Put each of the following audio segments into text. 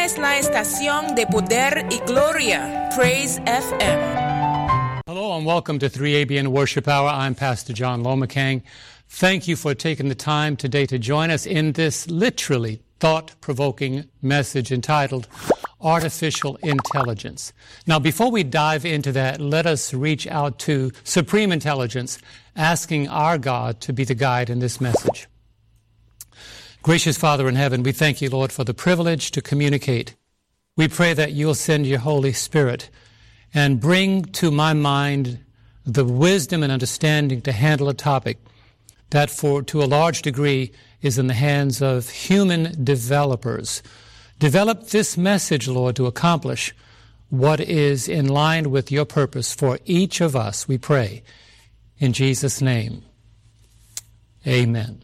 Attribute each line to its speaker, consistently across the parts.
Speaker 1: es la estación de poder y gloria, Praise FM.
Speaker 2: Hello and welcome to 3ABN Worship Hour. I'm Pastor John Lomacang. Thank you for taking the time today to join us in this literally thought-provoking message entitled Artificial Intelligence. Now, before we dive into that, let us reach out to Supreme Intelligence, asking our God to be the guide in this message. Gracious Father in heaven, we thank you, Lord, for the privilege to communicate. We pray that you'll send your Holy Spirit and bring to my mind the wisdom and understanding to handle a topic that to a large degree is in the hands of human developers. Develop this message, Lord, to accomplish what is in line with your purpose for each of us, we pray. In Jesus' name, amen.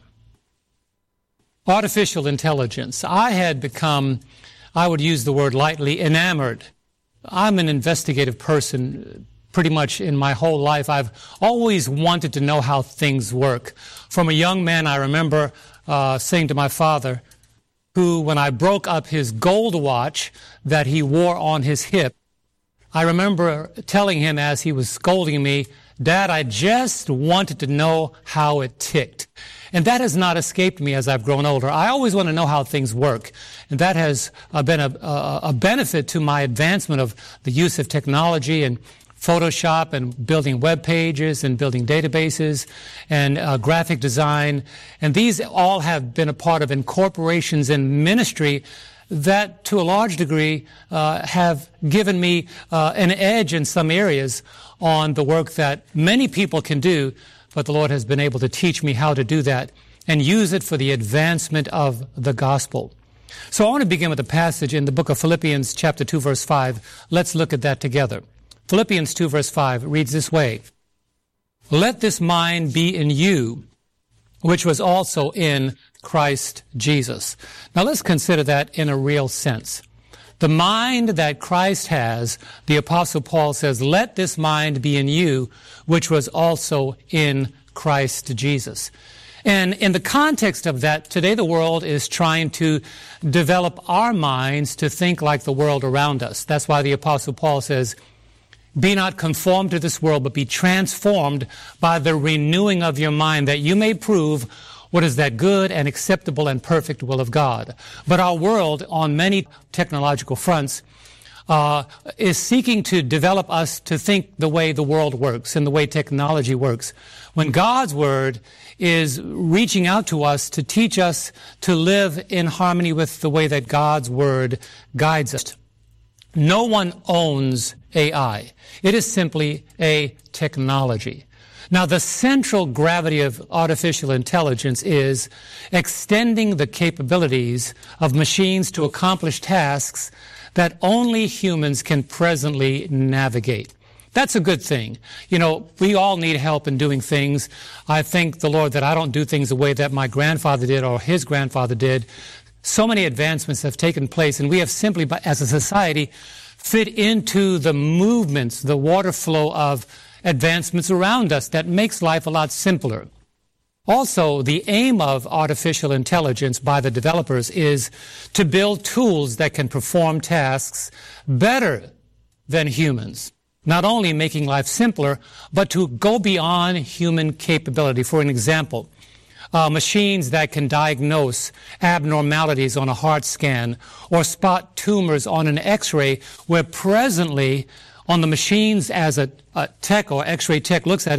Speaker 2: Artificial intelligence. I had become, I would use the word lightly, enamored. I'm an investigative person pretty much in my whole life. I've always wanted to know how things work. From a young man, I remember saying to my father, who, when I broke up his gold watch that he wore on his hip, I remember telling him as he was scolding me, Dad, I just wanted to know how it ticked. And that has not escaped me as I've grown older. I always want to know how things work. And that has been a benefit to my advancement of the use of technology and Photoshop and building web pages and building databases and graphic design. And these all have been a part of incorporations in ministry that, to a large degree, have given me an edge in some areas on the work that many people can do, but the Lord has been able to teach me how to do that and use it for the advancement of the gospel. So I want to begin with a passage in the book of Philippians chapter 2, verse 5. Let's look at that together. Philippians 2, verse 5 reads this way, Let this mind be in you, which was also in Christ Jesus. Now let's consider that in a real sense. The mind that Christ has, the Apostle Paul says, let this mind be in you, which was also in Christ Jesus. And in the context of that, today the world is trying to develop our minds to think like the world around us. That's why the Apostle Paul says, be not conformed to this world, but be transformed by the renewing of your mind, that you may prove what is that good and acceptable and perfect will of God. But our world, on many technological fronts, is seeking to develop us to think the way the world works and the way technology works, when God's Word is reaching out to us to teach us to live in harmony with the way that God's Word guides us. No one owns AI. It is simply a technology. Now, the central gravity of artificial intelligence is extending the capabilities of machines to accomplish tasks that only humans can presently navigate. That's a good thing. You know, we all need help in doing things. I thank the Lord that I don't do things the way that my grandfather did or his grandfather did. So many advancements have taken place, and we have simply, as a society, fit into the movements, the water flow of advancements around us that makes life a lot simpler. Also, the aim of artificial intelligence by the developers is to build tools that can perform tasks better than humans, not only making life simpler, but to go beyond human capability. For an example, machines that can diagnose abnormalities on a heart scan or spot tumors on an X-ray, where presently on the machines as a tech or X-ray tech looks at it,